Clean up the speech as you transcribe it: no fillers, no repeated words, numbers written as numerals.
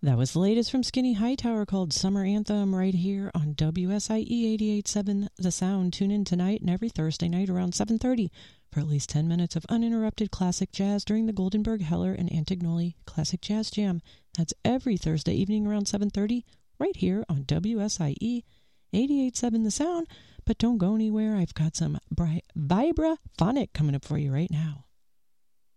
That was the latest from Skinny Hightower called Summer Anthem right here on WSIE 88.7 The Sound. Tune in tonight and every Thursday night around 7:30 for at least 10 minutes of uninterrupted classic jazz during the Goldenberg, Heller, and Antignoli Classic Jazz Jam. That's every Thursday evening around 7:30 right here on WSIE 88.7 The Sound. But don't go anywhere. I've got some Vibraphonic coming up for you right now.